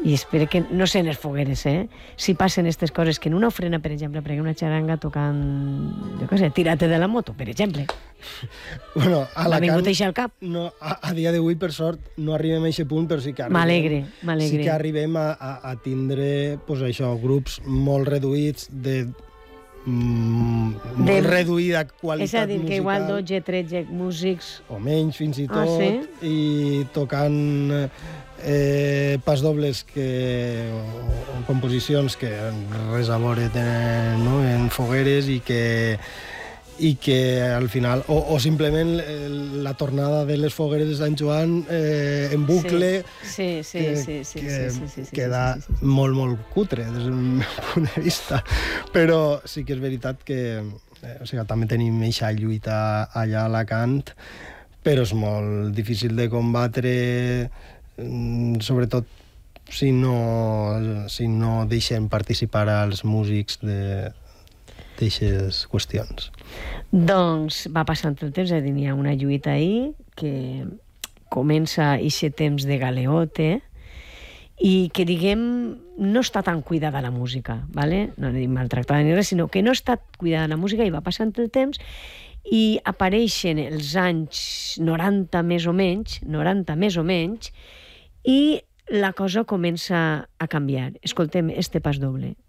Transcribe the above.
i espero que no sent les fogueres, si passen aquestes coses, que en una ofrena, per exemple, perquè una xaranga tocant, jo què sé, Tírate de la moto, per exemple. Bueno, a M'ha Alacant... vingut això al cap. No, a dia d'avui, per sort, no arribem a aquest punt, però sí que arribem... M'alegre. Sí que arribem a tindre, pues això, grups molt reduïts molt reduïda qualitat musical. És a dir, que igual 12, 13 músics... O menys, fins i tot. Sí? I tocant pasdobles o composicions que res a veure tenen, no? En fogueres i que al final, o simplement la tornada de les fogueres de Sant Joan en bucle, que queda molt, molt cutre des del meu punt de vista. Però sí que és veritat que també tenim aquesta lluita allà a Alacant, però és molt difícil de combatre, sobretot si no deixen participar als músics d'aixes qüestions. Doncs va passant el temps, n'hi ha una lluita ahir que comença aquest temps de galeote i que, diguem, no està tan cuidada la música, ¿vale? No dic maltractada ni res, sinó que no està cuidada la música i va passant el temps i apareixen els anys 90 més o menys, i la cosa comença a canviar. Escoltem este pas doble.